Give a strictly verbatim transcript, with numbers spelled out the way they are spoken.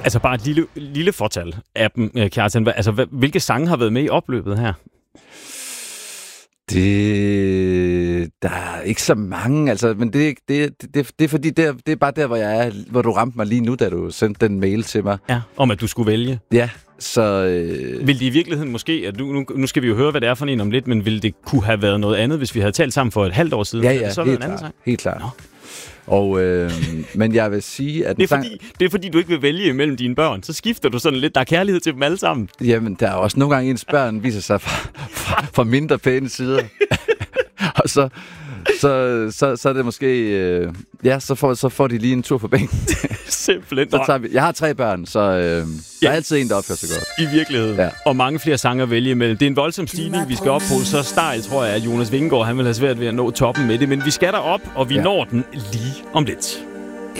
Altså bare et lille, lille fortal af dem, Kjartan. Altså, hvilke sange har været med i opløbet her? Det... Der er ikke så mange, altså, men det, det, det, det er fordi, det er, det er bare der, hvor jeg er, hvor du ramte mig lige nu, da du sendte den mail til mig. Ja, om at du skulle vælge. Ja, så... Øh... Vil det i virkeligheden måske, at nu, nu skal vi jo høre, hvad det er for en om lidt, men ville det kunne have været noget andet, hvis vi havde talt sammen for et halvt år siden? Ja, ja, så helt en anden klart. sang? Helt klart. Nå. Og, øh, men jeg vil sige, at... Det er, sang... fordi, det er fordi, du ikke vil vælge imellem dine børn. Så skifter du sådan lidt. Der er kærlighed til dem alle sammen. Jamen, der er også nogle gange, ens børn viser sig fra, fra, fra mindre pæne sider. Og så, så, så, så er det måske... Øh, ja, så får, så får de lige en tur på bænken. Simpelthen. Så tager vi, jeg har tre børn, så øh, der ja. er altid en, der opfører sig godt. I virkeligheden. Ja. Og mange flere sange at vælge imellem. Det er en voldsom stigning, vi skal op på. Så stejl, tror jeg, at Jonas Vingegaard han vil have svært ved at nå toppen med det. Men vi skal derop, og vi ja. når den lige om lidt.